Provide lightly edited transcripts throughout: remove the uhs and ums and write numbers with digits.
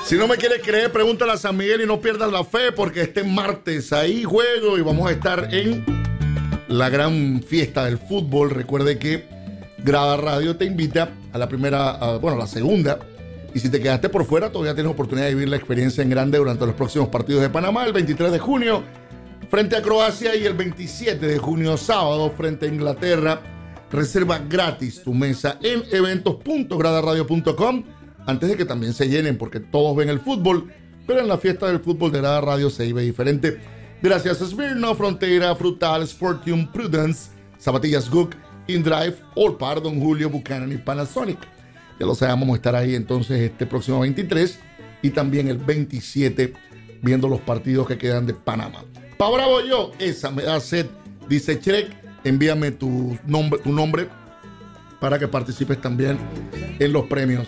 Si no me quieres creer, pregúntale a San Miguel y no pierdas la fe, porque este martes ahí juego y vamos a estar en la gran fiesta del fútbol. Recuerde que Grada Radio te invita a la primera, a la segunda. Y si te quedaste por fuera, todavía tienes oportunidad de vivir la experiencia en grande durante los próximos partidos de Panamá, el 23 de junio frente a Croacia y el 27 de junio, sábado, frente a Inglaterra. Reserva gratis tu mesa en eventos.gradaradio.com antes de que también se llenen, porque todos ven el fútbol, pero en la fiesta del fútbol de Grada Radio se vive diferente. Gracias a Smirnoff, Frontera, Frutal, Sportium, Prudence, Zapatillas Gook, InDrive, Allpar, Don Julio, Buchanan y Panasonic. Ya lo sabemos, vamos a estar ahí entonces este próximo 23 y también el 27 viendo los partidos que quedan de Panamá. Pa' bravo yo, esa me da sed, dice Shrek. Envíame tu nombre para que participes también en los premios.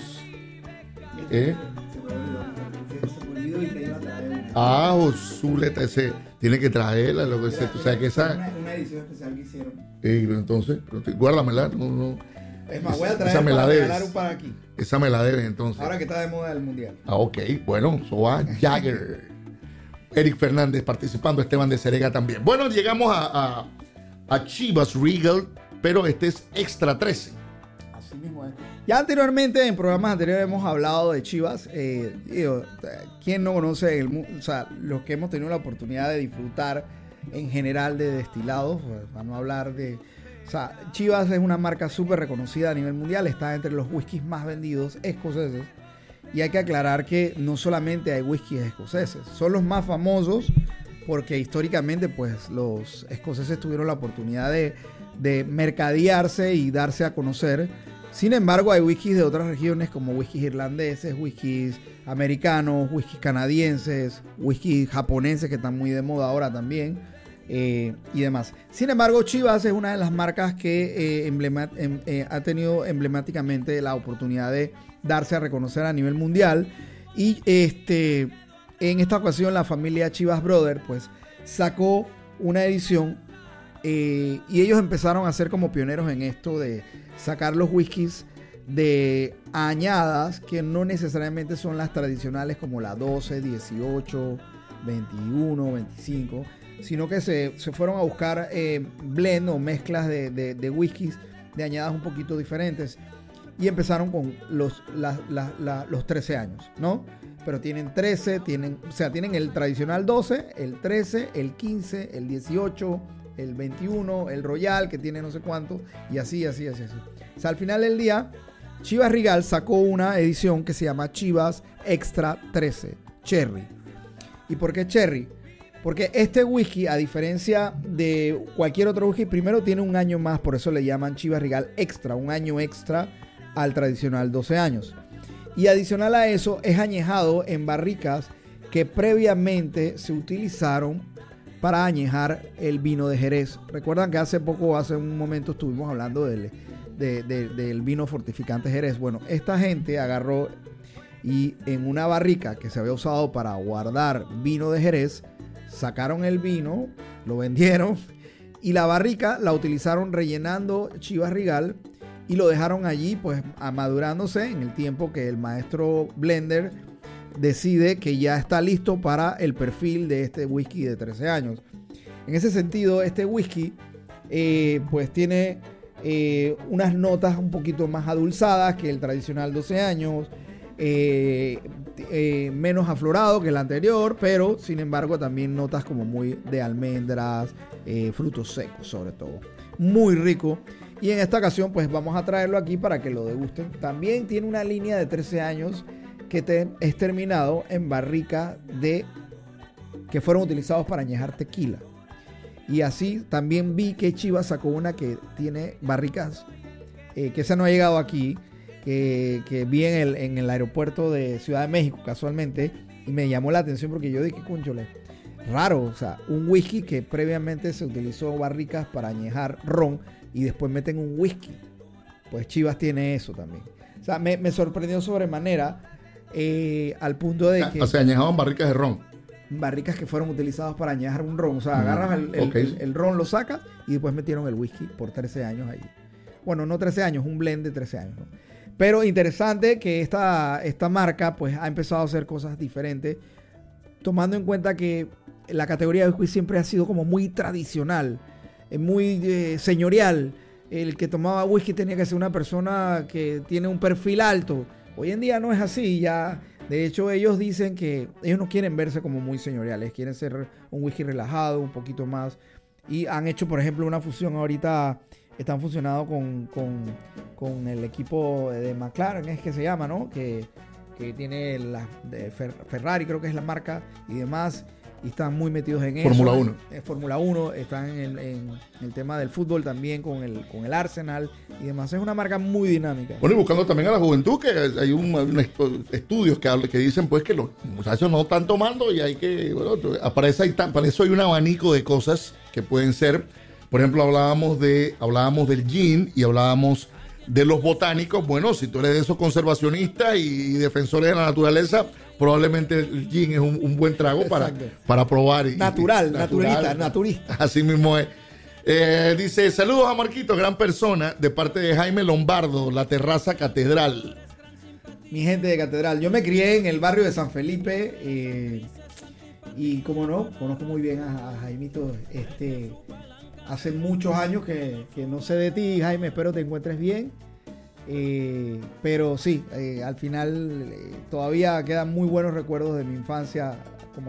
Zuleta, ese tiene que traerla, lo que sea. Tú sabes que esa una edición especial que hicieron. Entonces, guárdamela, no. Es más, voy a traer para regalar un para aquí. Esa me la debes entonces. Ahora que está de moda el mundial. Ok, bueno, Soa Jagger. Eric Fernández participando, Esteban de Cerega también. Bueno, llegamos a Chivas Regal, pero este es Extra 13. Así mismo es. Ya anteriormente, en programas anteriores, hemos hablado de Chivas. ¿Quién no conoce los que hemos tenido la oportunidad de disfrutar en general de destilados? Para no hablar de... Chivas es una marca súper reconocida a nivel mundial, está entre los whiskies más vendidos escoceses. Y hay que aclarar que no solamente hay whiskies escoceses, son los más famosos porque históricamente pues los escoceses tuvieron la oportunidad de mercadearse y darse a conocer. Sin embargo, hay whiskies de otras regiones como whiskies irlandeses, whiskies americanos, whiskies canadienses, whiskies japoneses que están muy de moda ahora también. Y demás. Sin embargo, Chivas es una de las marcas que ha tenido emblemáticamente la oportunidad de darse a reconocer a nivel mundial. Y en esta ocasión la familia Chivas Brothers pues sacó una edición y ellos empezaron a ser como pioneros en esto de sacar los whiskies de añadas que no necesariamente son las tradicionales como la 12, 18, 21, 25, sino que se fueron a buscar blend o mezclas de whiskies de añadas un poquito diferentes y empezaron con los 13 años, ¿no? Pero tienen 13, tienen el tradicional 12, el 13, el 15, el 18, el 21, el Royal que tiene no sé cuánto y así. O sea, al final del día Chivas Regal sacó una edición que se llama Chivas Extra 13 Cherry. ¿Y por qué Cherry? Porque este whisky, a diferencia de cualquier otro whisky, primero tiene un año más, por eso le llaman Chivas Regal Extra, un año extra al tradicional 12 años. Y adicional a eso, es añejado en barricas que previamente se utilizaron para añejar el vino de Jerez. Recuerdan que hace un momento estuvimos hablando del vino fortificante Jerez. Bueno, esta gente agarró y en una barrica que se había usado para guardar vino de Jerez, sacaron el vino, lo vendieron y la barrica la utilizaron rellenando Chivas Regal y lo dejaron allí pues amadurándose en el tiempo que el maestro blender decide que ya está listo para el perfil de este whisky de 13 años. En ese sentido, este whisky pues tiene unas notas un poquito más adulzadas que el tradicional 12 años, menos aflorado que el anterior, pero sin embargo también notas como muy de almendras, frutos secos sobre todo. Muy rico. Y en esta ocasión pues vamos a traerlo aquí para que lo degusten. También tiene una línea de 13 años que es terminado en barrica que fueron utilizados para añejar tequila. Y así también vi que Chivas sacó una que tiene barricas, que esa no ha llegado aquí, que vi en el aeropuerto de Ciudad de México casualmente, y me llamó la atención porque yo dije, cónchole, raro, o sea, un whisky que previamente se utilizó barricas para añejar ron y después meten un whisky. Pues Chivas tiene eso también. O sea, me sorprendió sobremanera al punto de que... O sea, añejaban barricas de ron. Barricas que fueron utilizadas para añejar un ron. O sea, agarras el ron, lo sacas y después metieron el whisky por 13 años ahí. Bueno, no 13 años, un blend de 13 años, ¿no? Pero interesante que esta marca pues ha empezado a hacer cosas diferentes, tomando en cuenta que la categoría de whisky siempre ha sido como muy tradicional, muy señorial. El que tomaba whisky tenía que ser una persona que tiene un perfil alto. Hoy en día no es así, ya. De hecho, ellos dicen que ellos no quieren verse como muy señoriales, quieren ser un whisky relajado, un poquito más. Y han hecho, por ejemplo, una fusión ahorita, están fusionados con el equipo de McLaren, es que se llama, ¿no? Que tiene la de Ferrari, creo que es la marca, y demás. Y están muy metidos en Fórmula 1. Fórmula 1, están en el tema del fútbol también con el Arsenal y demás. Es una marca muy dinámica. Bueno, y buscando también a la juventud, que hay estudios que dicen pues que los muchachos no están tomando y hay que, bueno, para eso hay un abanico de cosas que pueden ser. Por ejemplo, hablábamos del gin y hablábamos de los botánicos. Bueno, si tú eres de esos conservacionistas y defensores de la naturaleza, probablemente el gin es un buen trago para probar. Naturista. Así mismo es. Dice, saludos a Marquito, gran persona, de parte de Jaime Lombardo, La Terraza Catedral. Mi gente de Catedral. Yo me crié en el barrio de San Felipe y como no, conozco muy bien a Jaimito. Hace muchos años que no sé de ti, Jaime, espero te encuentres bien. Pero sí, al final todavía quedan muy buenos recuerdos de mi infancia